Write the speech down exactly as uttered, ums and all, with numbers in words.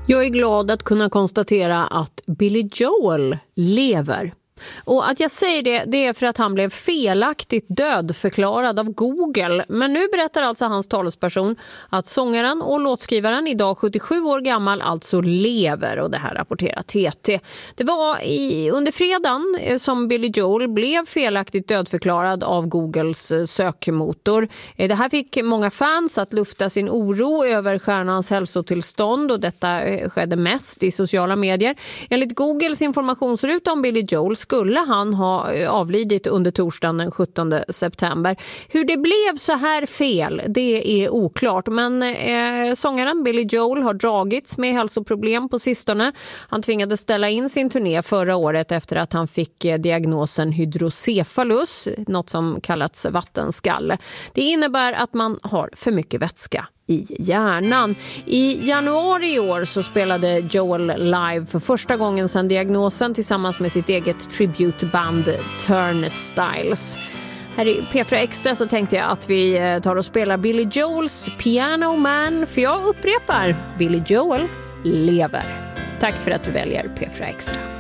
Jag är glad att kunna konstatera att Billy Joel lever. Och att jag säger det, det är för att han blev felaktigt dödförklarad av Google. Men nu berättar alltså hans talesperson att sångaren och låtskrivaren, idag sjuttiosju år gammal, alltså lever, och det här rapporterar T T. Det var i, under fredagen som Billy Joel blev felaktigt dödförklarad av Googles sökmotor. Det här fick många fans att lufta sin oro över stjärnans hälsotillstånd, och detta skedde mest i sociala medier. Enligt Googles informationsruta om Billy Joel skulle han ha avlidit under torsdagen den sjuttonde september. Hur det blev så här fel, det är oklart. Men eh, sångaren Billy Joel har dragits med hälsoproblem på sistone. Han tvingades ställa in sin turné förra året efter att han fick eh, diagnosen hydrocephalus, något som kallats vattenskalle. Det innebär att man har för mycket vätska i hjärnan. I januari i år så spelade Joel live för första gången sedan diagnosen tillsammans med sitt eget tributeband Turnstiles. Här i P fyra Extra så tänkte jag att vi tar och spelar Billy Joels Piano Man, för jag upprepar, Billy Joel lever. Tack för att du väljer P fyra Extra.